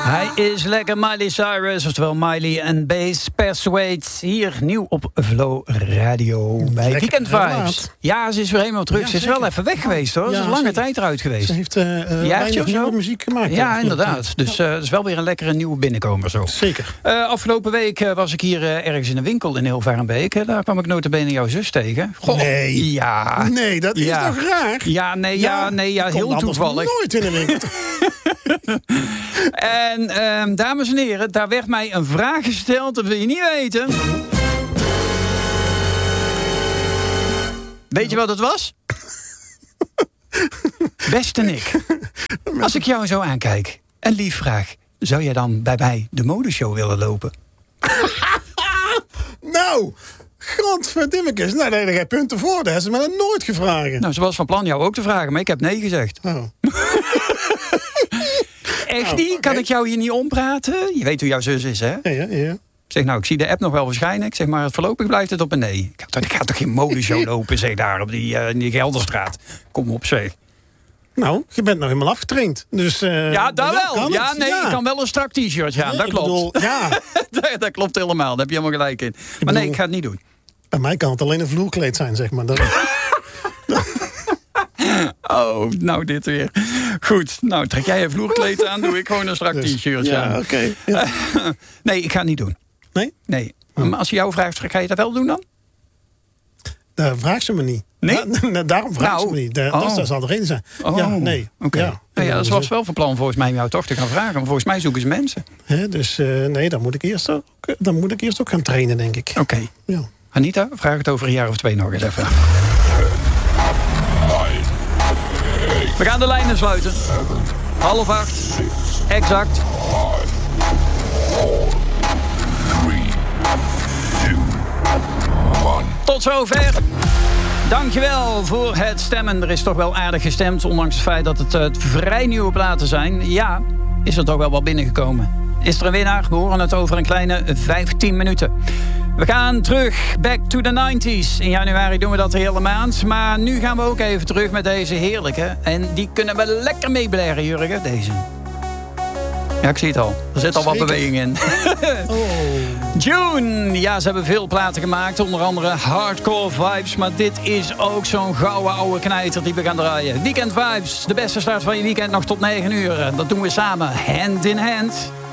Hij is lekker, Miley Cyrus, oftewel Miley en Bass Persuade. Hier nieuw op Flow Radio bij Lekker Weekend Vibes. laat. Ja, ze is weer helemaal terug. Ja, ze is zeker. wel even weg geweest hoor. Ze is lange tijd eruit geweest. Ze heeft weinig nieuwe muziek gemaakt. Ja, inderdaad. Dus het is wel weer een lekkere nieuwe binnenkomer zo. Zeker. Afgelopen week was ik hier ergens in een winkel in Hilvarenbeek. Daar kwam ik nota bene jouw zus tegen. Goh, Nee. Ja. Nee, dat is toch raar? Ja, nee, heel toevallig. Nooit in een winkel. En dames en heren, daar werd mij een vraag gesteld, dat wil je niet weten. Weet je wat het was? Beste Nick, als ik jou zo aankijk en lief vraag, zou jij dan bij mij de modeshow willen lopen? Nou, godverdimmekes. Nou, daar heb je punten voor. Dat hebben ze me nooit gevraagd. Nou, ze was van plan jou ook te vragen, maar ik heb nee gezegd. Oh. Echt niet? Kan ik jou hier niet ompraten? Je weet hoe jouw zus is, hè? Ja. Ik zeg, nou, ik zie de app nog wel verschijnen. Ik zeg, maar voorlopig blijft het op een nee. Ik ga toch geen modeshow lopen, zeg, daar op die Gelderstraat. Kom op, zeg. Nou, je bent nog helemaal afgetraind. Dus, Ja, daar wel. kan Ja, het. nee, Ja. ik kan wel een strak t-shirt gaan. Nee, Dat ik klopt. bedoel, ja. Dat klopt helemaal. Daar heb je helemaal gelijk in. Maar nee, ik ga het niet doen. Bij mij kan het alleen een vloerkleed zijn, zeg maar. Oh, nou dit weer. Goed, nou trek jij je vloerkleed aan, doe ik gewoon een strak t-shirtje aan. Ja, oké. Ja. Nee, ik ga het niet doen. Nee? Nee. Maar als je jou vraagt, ga je dat wel doen dan? Daar vraagt ze me niet. Nee? Daarom vraagt ze me niet. Dat zal er één zijn. Oh, Ja, nee. Oké. Ja, dat was wel van plan volgens mij om jou toch te gaan vragen. Maar volgens mij zoeken ze mensen. Dus nee, dan moet ik eerst ook gaan trainen, denk ik. Oké. Ja. Anita, vraag het over een jaar of 2 nog eens even. We gaan de lijnen sluiten. 7:30. Exact. 3, 2, 1. Tot zover. Dankjewel voor het stemmen. Er is toch wel aardig gestemd, ondanks het feit dat het vrij nieuwe platen zijn. Ja, is er toch wel wat binnengekomen. Is er een winnaar? We horen het over een kleine 15 minuten. We gaan terug, back to the 90s. In januari doen we dat de hele maand. Maar nu gaan we ook even terug met deze heerlijke. En die kunnen we lekker meeblaren, Jurgen, deze. Ja, ik zie het al. Er zit al wat beweging in. June. Ja, ze hebben veel platen gemaakt. Onder andere Hardcore Vibes. Maar dit is ook zo'n gouden oude knijter die we gaan draaien. Weekend Vibes. De beste start van je weekend nog tot 9 uur. Dat doen we samen. Hand in hand.